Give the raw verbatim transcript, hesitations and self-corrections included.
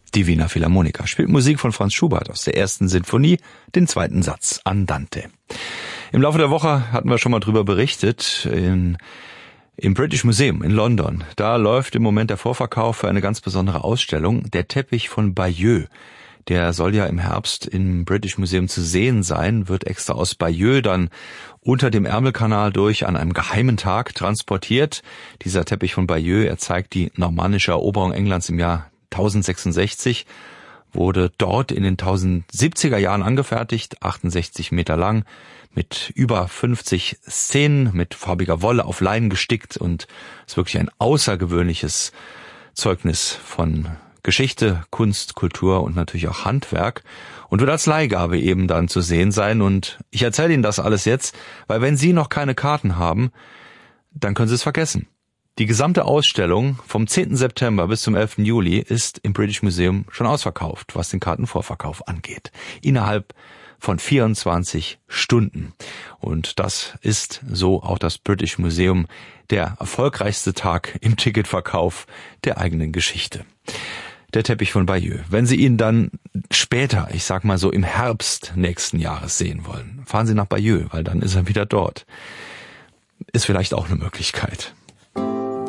Die Wiener Philharmoniker spielt Musik von Franz Schubert aus der ersten Sinfonie, den zweiten Satz Andante. Im Laufe der Woche hatten wir schon mal drüber berichtet, in, im British Museum in London. Da läuft im Moment der Vorverkauf für eine ganz besondere Ausstellung, der Teppich von Bayeux. Der soll ja im Herbst im British Museum zu sehen sein, wird extra aus Bayeux dann unter dem Ärmelkanal durch an einem geheimen Tag transportiert. Dieser Teppich von Bayeux, er zeigt die normannische Eroberung Englands im Jahr tausendsechsundsechzig, wurde dort in den tausendsiebziger Jahren angefertigt, achtundsechzig Meter lang, mit über fünfzig Szenen, mit farbiger Wolle auf Leinen gestickt und ist wirklich ein außergewöhnliches Zeugnis von Geschichte, Kunst, Kultur und natürlich auch Handwerk und wird als Leihgabe eben dann zu sehen sein. Und ich erzähle Ihnen das alles jetzt, weil wenn Sie noch keine Karten haben, dann können Sie es vergessen. Die gesamte Ausstellung vom zehnten September bis zum elften Juli ist im British Museum schon ausverkauft, was den Kartenvorverkauf angeht. Innerhalb von vierundzwanzig Stunden. Und das ist so auch das British Museum der erfolgreichste Tag im Ticketverkauf der eigenen Geschichte. Der Teppich von Bayeux. Wenn Sie ihn dann später, ich sag mal so im Herbst nächsten Jahres sehen wollen, fahren Sie nach Bayeux, weil dann ist er wieder dort. Ist vielleicht auch eine Möglichkeit.